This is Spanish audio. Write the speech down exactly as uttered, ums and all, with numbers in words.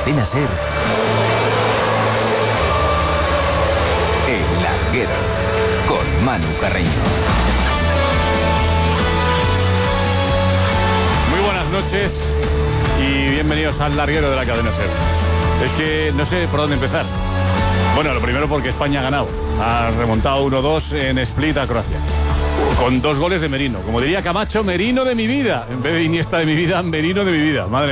Cadena SER, El Larguero, con Manu Carreño. Muy buenas noches y bienvenidos al Larguero de la Cadena SER. Es que no sé por dónde empezar. Bueno, lo primero porque España ha ganado. Ha remontado uno dos en Split a Croacia. Con dos goles de Merino. Como diría Camacho, Merino de mi vida. En vez de Iniesta de mi vida, Merino de mi vida. Madre